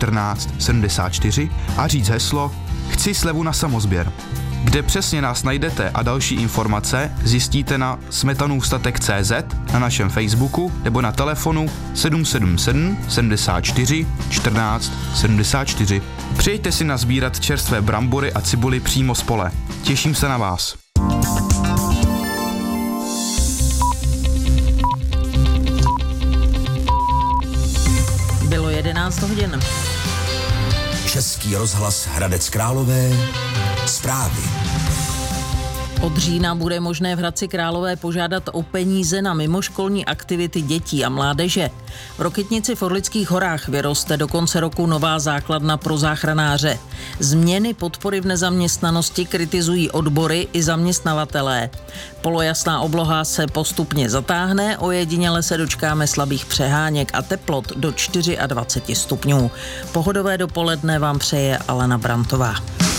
14 74 a říct heslo Chci slevu na samosběr. Kde přesně nás najdete a další informace zjistíte na smetanůvstatek.cz, na našem Facebooku nebo na telefonu 777 74 14 74. Přijďte si nazbírat čerstvé brambory a cibuli přímo z pole. Těším se na vás. Bylo 11 hodin. Český rozhlas Hradec Králové. Zprávy. Od října bude možné v Hradci Králové požádat o peníze na mimoškolní aktivity dětí a mládeže. V Rokytnici v Orlických horách vyroste do konce roku nová základna pro záchranáře. Změny podpory v nezaměstnanosti kritizují odbory i zaměstnavatelé. Polojasná obloha se postupně zatáhne, ojediněle se dočkáme slabých přeháněk a teplot do 24 stupňů. Pohodové dopoledne vám přeje Alena Brantová.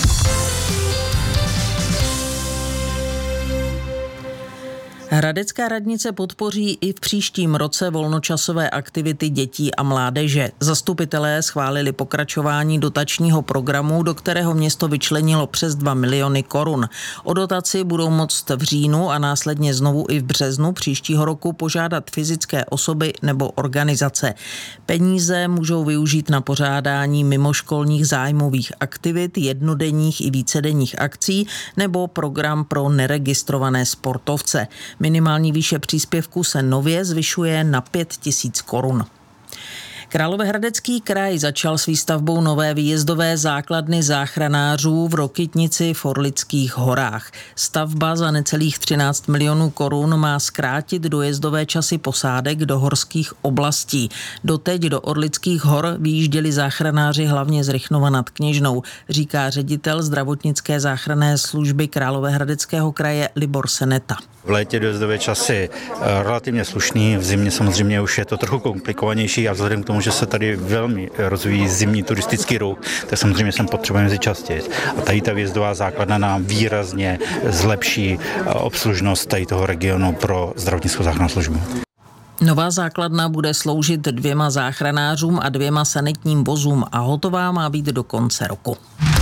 Hradecká radnice podpoří i v příštím roce volnočasové aktivity dětí a mládeže. Zastupitelé schválili pokračování dotačního programu, do kterého město vyčlenilo přes 2 miliony korun. O dotaci budou moct v říjnu a následně znovu i v březnu příštího roku požádat fyzické osoby nebo organizace. Peníze můžou využít na pořádání mimoškolních zájmových aktivit, jednodenních i vícedenních akcí nebo program pro neregistrované sportovce. Minimální výše příspěvku se nově zvyšuje na 5 000 korun. Královéhradecký kraj začal s výstavbou nové výjezdové základny záchranářů v Rokytnici v Orlických horách. Stavba za necelých 13 milionů korun má zkrátit dojezdové časy posádek do horských oblastí. Doteď do Orlických hor vyjížděli záchranáři hlavně z Rychnova nad Kněžnou, říká ředitel zdravotnické záchranné služby Královéhradeckého kraje Libor Seneta. V létě dojezdové časy relativně slušný, v zimě samozřejmě už je to trochu komplikovanější a vzhledem k tomu, že se tady velmi rozvíjí zimní turistický ruch, tak samozřejmě sem potřebujeme jezdit častěji. A tady ta výjezdová základna nám výrazně zlepší obslužnost tady toho regionu pro zdravotnickou záchrannou službu. Nová základna bude sloužit 2 záchranářům a 2 sanitním vozům a hotová má být do konce roku.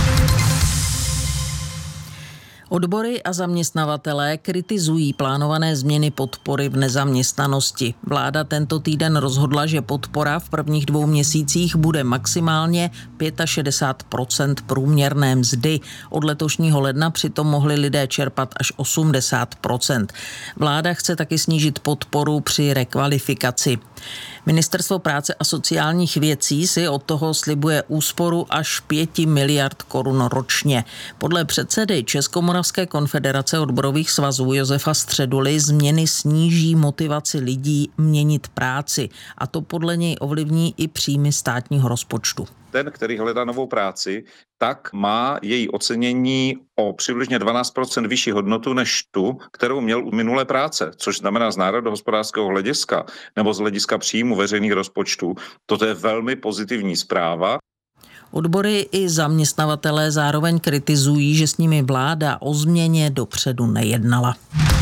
Odbory a zaměstnavatelé kritizují plánované změny podpory v nezaměstnanosti. Vláda tento týden rozhodla, že podpora v prvních 2 měsících bude maximálně 65% průměrné mzdy. Od letošního ledna přitom mohli lidé čerpat až 80%. Vláda chce taky snížit podporu při rekvalifikaci. Ministerstvo práce a sociálních věcí si od toho slibuje úsporu až 5 miliard korun ročně. Podle předsedy Českomoravské konfederace odborových svazů Josefa Středuly změny sníží motivaci lidí měnit práci a to podle něj ovlivní i příjmy státního rozpočtu. Ten, který hledá novou práci, tak má její ocenění o přibližně 12% vyšší hodnotu než tu, kterou měl u minulé práce, což znamená z národohospodářského hlediska nebo z hlediska příjmu veřejných rozpočtů. Toto je velmi pozitivní zpráva. Odbory i zaměstnavatelé zároveň kritizují, že s nimi vláda o změně dopředu nejednala.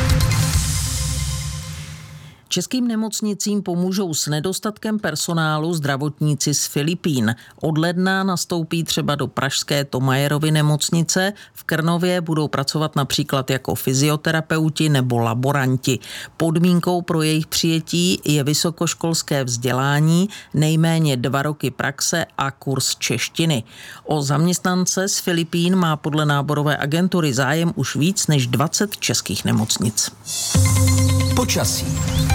Českým nemocnicím pomůžou s nedostatkem personálu zdravotníci z Filipín. Od ledna nastoupí třeba do pražské Thomayerovy nemocnice. V Krnově budou pracovat například jako fyzioterapeuti nebo laboranti. Podmínkou pro jejich přijetí je vysokoškolské vzdělání, nejméně 2 roky praxe a kurz češtiny. O zaměstnance z Filipín má podle náborové agentury zájem už víc než 20 českých nemocnic. Počasí.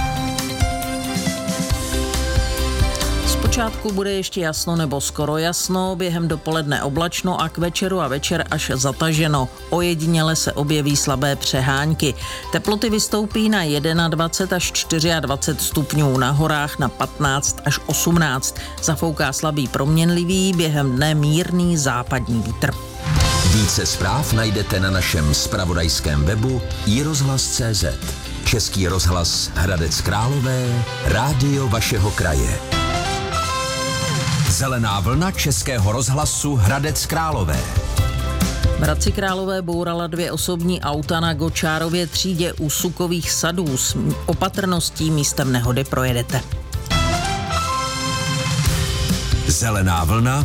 Zpočátku bude ještě jasno nebo skoro jasno, během dopoledne oblačno a k večeru a večer až zataženo. Ojediněle se objeví slabé přehánky. Teploty vystoupí na 21 až 24 stupňů, na horách na 15 až 18. Zafouká slabý proměnlivý, během dne mírný západní vítr. Více zpráv najdete na našem zpravodajském webu iRozhlas.cz. Český rozhlas Hradec Králové, rádio vašeho kraje. Zelená vlna Českého rozhlasu Hradec Králové. V Hradci Králové bourala 2 osobní auta na Gočárově třídě u Sukových sadů. S opatrností místem nehody projedete. Zelená vlna